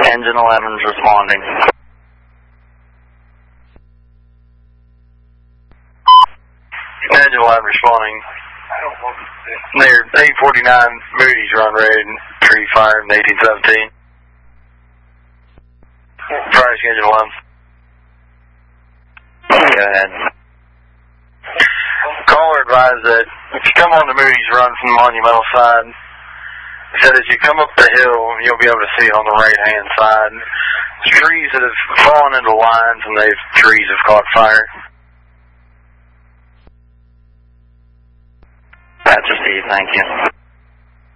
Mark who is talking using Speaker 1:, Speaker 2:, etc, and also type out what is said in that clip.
Speaker 1: Engine 11's responding.
Speaker 2: Engine 11 responding. Near 849 Moody's Run Red, tree fire in 1817. Price Engine 11.
Speaker 1: Go ahead.
Speaker 2: Caller advised that if you come on the Moody's Run from the Monumental side, he said as you come up the hill, you'll be able to see it on the right-hand side. There's trees that have fallen into lines and trees have caught fire.
Speaker 1: That's Steve, thank you.